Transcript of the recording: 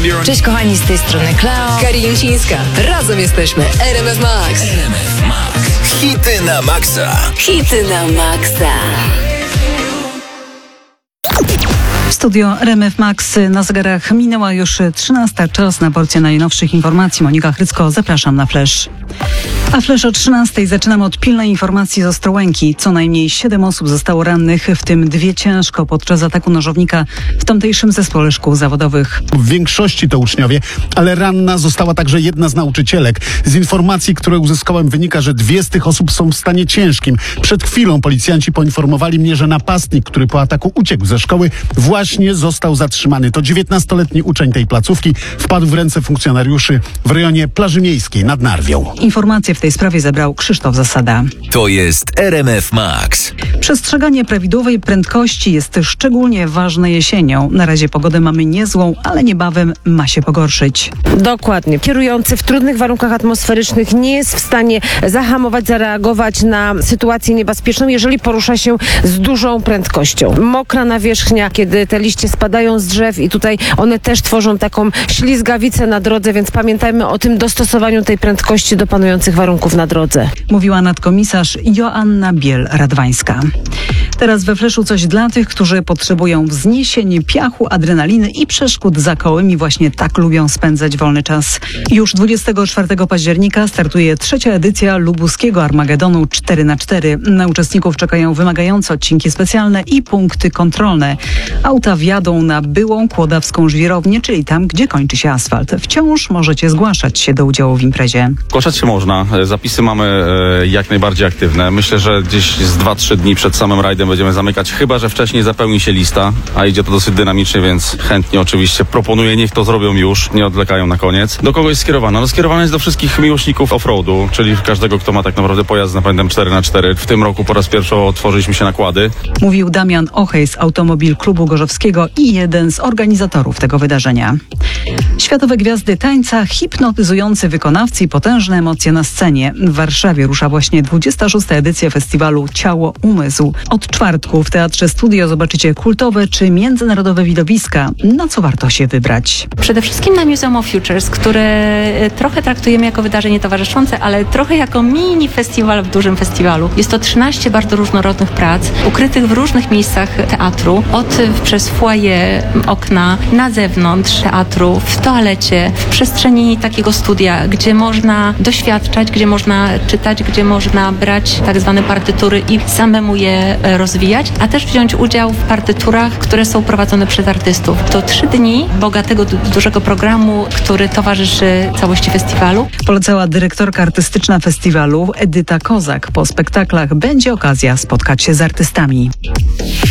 Cześć kochani, z tej strony Kleo, Karińcińska. Razem jesteśmy RMF Max. RMF Max. Hity na maksa. hity na maksa. Studio RMF Max, na zegarach minęła już 13. Czas na porcję najnowszych informacji. Monika Chrycko, zapraszam na Flash. A Flash o 13. Zaczynamy od pilnej informacji z Ostrołęki. Co najmniej 7 osób zostało rannych, w tym 2 ciężko podczas ataku nożownika w tamtejszym zespole szkół zawodowych. W większości to uczniowie, ale ranna została także jedna z nauczycielek. Z informacji, które uzyskałem, wynika, że 2 z tych osób są w stanie ciężkim. Przed chwilą policjanci poinformowali mnie, że napastnik, który po ataku uciekł ze szkoły, właśnie został zatrzymany. To 19-letni uczeń tej placówki, wpadł w ręce funkcjonariuszy w rejonie Plaży Miejskiej nad Narwią. Informacje w tej sprawie zebrał Krzysztof Zasada. To jest RMF Max. Przestrzeganie prawidłowej prędkości jest szczególnie ważne jesienią. Na razie pogodę mamy niezłą, ale niebawem ma się pogorszyć. Dokładnie. Kierujący w trudnych warunkach atmosferycznych nie jest w stanie zahamować, zareagować na sytuację niebezpieczną, jeżeli porusza się z dużą prędkością. Mokra nawierzchnia, kiedy te liście spadają z drzew i tutaj one też tworzą taką ślizgawicę na drodze, więc pamiętajmy o tym dostosowaniu tej prędkości do panujących warunków na drodze. Mówiła nadkomisarz Joanna Biel-Radwańska. Teraz we Fleszu coś dla tych, którzy potrzebują wzniesienia, piachu, adrenaliny i przeszkód za kołem i właśnie tak lubią spędzać wolny czas. Już 24 października startuje 3. edycja lubuskiego Armagedonu 4x4. Na uczestników czekają wymagające odcinki specjalne i punkty kontrolne. Auta wjadą na byłą kłodawską żwirownię, czyli tam, gdzie kończy się asfalt. Wciąż możecie zgłaszać się do udziału w imprezie. Zgłaszać się można. Zapisy mamy jak najbardziej aktywne. Myślę, że gdzieś z 2-3 dni przed samym rajdem będziemy zamykać, chyba że wcześniej zapełni się lista, a idzie to dosyć dynamicznie, więc chętnie oczywiście proponuję, niech to zrobią już, nie odwlekają na koniec. Do kogo jest skierowana? No skierowana jest do wszystkich miłośników offroadu, czyli każdego, kto ma tak naprawdę pojazd z napędem 4x4. W tym roku po raz pierwszy otworzyliśmy się nakłady. Mówił Damian Ochej z Automobil Klubu Gorzowskiego i jeden z organizatorów tego wydarzenia. Światowe gwiazdy tańca, hipnotyzujący wykonawcy i potężne emocje na scenie. W Warszawie rusza właśnie 26. edycja festiwalu Ciało Umysł. Od czwartku w Teatrze Studio zobaczycie kultowe czy międzynarodowe widowiska. Na co warto się wybrać? Przede wszystkim na Museum of Futures, które trochę traktujemy jako wydarzenie towarzyszące, ale trochę jako mini festiwal w dużym festiwalu. Jest to 13 bardzo różnorodnych prac, ukrytych w różnych miejscach teatru, przez foyer, okna, na zewnątrz teatru, w toalecie, w przestrzeni takiego studia, gdzie można doświadczać, gdzie można czytać, gdzie można brać tak zwane partytury i samemu je rozwijać, a też wziąć udział w partyturach, które są prowadzone przez artystów. To 3 dni bogatego, dużego programu, który towarzyszy całości festiwalu. Polecała dyrektorka artystyczna festiwalu Edyta Kozak. Po spektaklach będzie okazja spotkać się z artystami.